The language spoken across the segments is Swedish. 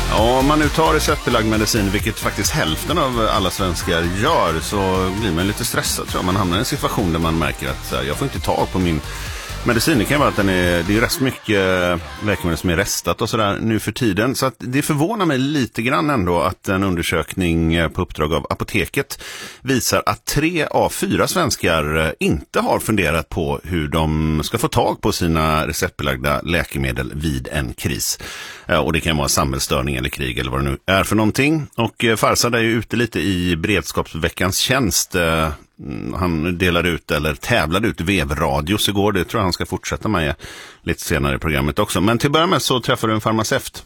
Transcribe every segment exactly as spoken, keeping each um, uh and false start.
Ja, om man nu tar receptbelagd medicin, vilket faktiskt hälften av alla svenskar gör, så blir man lite stressad, tror jag. Man hamnar i en situation där man märker att jag får inte tag på min medicin. Det kan vara att den är, det är rätt mycket läkemedel som är restat och sådär nu för tiden. Så att det förvånar mig lite grann ändå att en undersökning på uppdrag av Apoteket visar att tre av fyra svenskar inte har funderat på hur de ska få tag på sina receptbelagda läkemedel vid en kris. Och det kan vara samhällsstörning eller krig eller vad det nu är för någonting. Och Farsad är ju ute lite i beredskapsveckans tjänst. Han delade ut eller tävlade ut vevradios igår. Det tror jag han ska fortsätta med lite senare i programmet också. Men till att börja med så träffar du en farmaceut.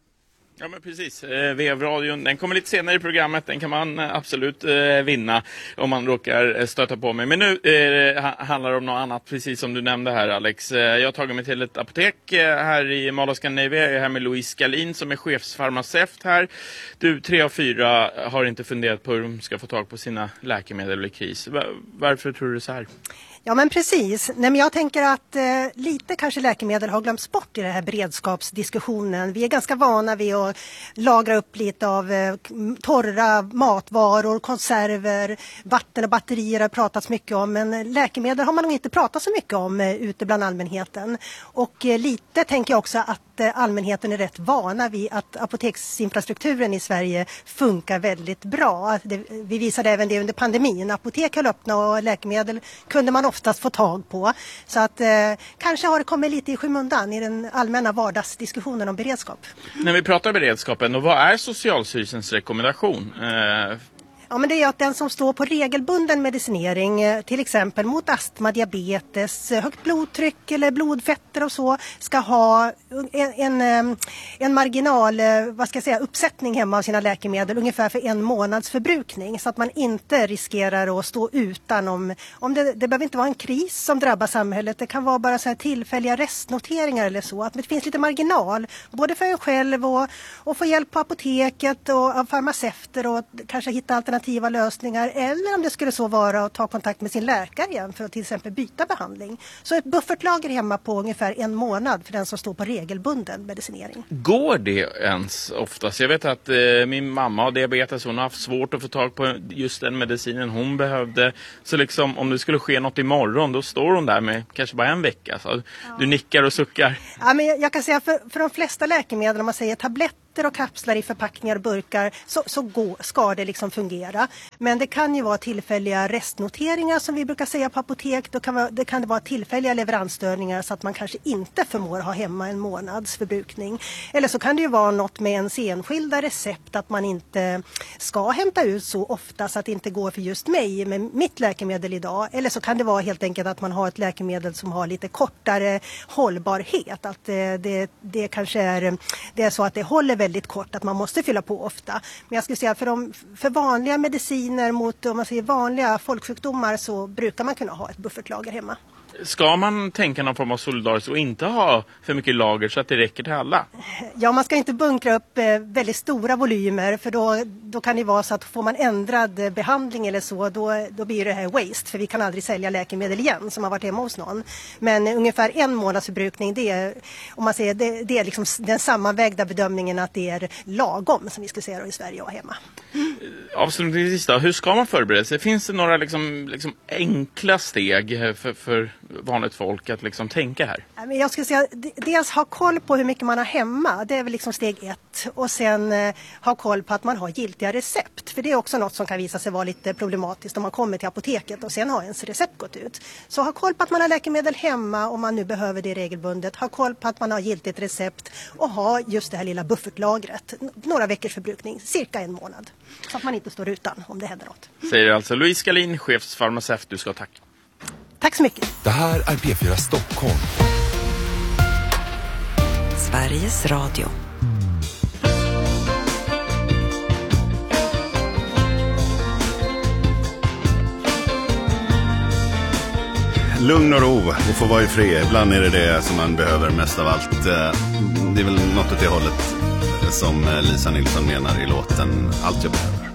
Ja, men precis. Eh, Vevradion, den kommer lite senare i programmet. Den kan man eh, absolut eh, vinna om man råkar eh, stöta på mig. Men nu eh, ha, handlar det om något annat, precis som du nämnde här, Alex. Eh, jag har tagit mig till ett apotek eh, här i Mall of Scandinavia. Jag är här med Louise Skalin som är chefsfarmaceut här. Du, tre av fyra har inte funderat på hur de ska få tag på sina läkemedel i kris. Varför tror du så här? Ja, men precis. Nej, men jag tänker att eh, lite kanske läkemedel har glömts bort i den här beredskapsdiskussionen. Vi är ganska vana vid att lagra upp lite av eh, torra matvaror, konserver, vatten och batterier har pratats mycket om. Men läkemedel har man nog inte pratat så mycket om eh, ute bland allmänheten. Och eh, lite tänker jag också att eh, allmänheten är rätt vana vid att apoteksinfrastrukturen i Sverige funkar väldigt bra. Det, vi visade även det under pandemin. Apotek höll öppna och läkemedel kunde man oftast få tag på. Så att eh, kanske har det kommit lite i skymundan i den allmänna vardagsdiskussionen om beredskap. När vi pratar beredskapen, och vad är Socialstyrelsens rekommendation? Eh... Ja, men det är att den som står på regelbunden medicinering, till exempel mot astma, diabetes, högt blodtryck eller blodfetter och så, ska ha en, en, en marginal, vad ska jag säga, uppsättning hemma av sina läkemedel ungefär för en månads förbrukning, så att man inte riskerar att stå utan om, om det, det behöver inte vara en kris som drabbar samhället, det kan vara bara så här tillfälliga restnoteringar eller så, att det finns lite marginal både för en själv och, och få hjälp på apoteket och av farmaceuter och kanske hitta alternativ lösningar, eller om det skulle så vara att ta kontakt med sin läkare igen för att till exempel byta behandling. Så ett buffertlager hemma på ungefär en månad för den som står på regelbunden medicinering. Går det ens oftast? Jag vet att eh, min mamma har diabetes, hon har haft svårt att få tag på just den medicinen hon behövde. Så liksom om det skulle ske något imorgon, då står hon där med kanske bara en vecka. Så ja. Du nickar och suckar. Ja, men jag, jag kan säga för, för de flesta läkemedel, om man säger tabletter och kapslar i förpackningar och burkar, så, så gå, ska det liksom fungera. Men det kan ju vara tillfälliga restnoteringar som vi brukar säga på apotek. Då kan vara, det kan det vara tillfälliga leveransstörningar så att man kanske inte förmår ha hemma en månads förbrukning. Eller så kan det ju vara något med ens enskilda recept, att man inte ska hämta ut så ofta så att det inte går för just mig med mitt läkemedel idag. Eller så kan det vara helt enkelt att man har ett läkemedel som har lite kortare hållbarhet. Att det, det, det kanske är, det är så att det håller väldigt kort, att man måste fylla på ofta. Men jag skulle säga för, de, för vanliga mediciner mot, om man säger vanliga folksjukdomar, så brukar man kunna ha ett buffertlager hemma. Ska man tänka någon form av solidariskt och inte ha för mycket lager så att det räcker till alla? Ja, man ska inte bunkra upp eh, väldigt stora volymer, för då, då kan det vara så att får man ändrad behandling eller så, då, då blir det här waste, för vi kan aldrig sälja läkemedel igen som har varit hemma hos någon. Men eh, ungefär en månads förbrukning, det är, om man säger, det, det är liksom den sammanvägda bedömningen att det är lagom, som vi ska säga då i Sverige och hemma. Mm. Avslutningsvis då, hur ska man förbereda sig? Finns det några liksom, liksom enkla steg för, för vanligt folk att liksom tänka här? Jag skulle säga, dels ha koll på hur mycket man har hemma, det är väl liksom steg ett. Och sen eh, ha koll på att man har giltiga recept. För det är också något som kan visa sig vara lite problematiskt om man kommer till apoteket och sen har ens recept gått ut. Så ha koll på att man har läkemedel hemma om man nu behöver det regelbundet. Ha koll på att man har giltigt recept och ha just det här lilla buffertlagret. Några veckors förbrukning, cirka en månad. Så att man inte står utan om det händer något. Säger alltså Louise Skalin, chefsfarmaceut. Du ska tack. Tack så mycket. Det här är P fyra Stockholm. Sveriges Radio. Lugn och ro och få vara i fred. Ibland är det det som man behöver mest av allt. Det är väl något åt det hållet som Lisa Nilsson menar i låten Allt jag behöver.